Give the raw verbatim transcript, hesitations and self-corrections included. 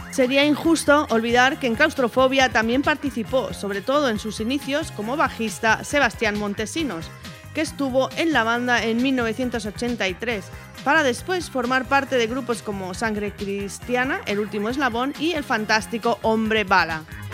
Sería injusto olvidar que en Claustrofobia también participó, sobre todo en sus inicios, como bajista Sebastián Montesinos, que estuvo en la banda en mil novecientos ochenta y tres, para después formar parte de grupos como Sangre Cristiana, El Último Eslabón y el fantástico Hombre Bala.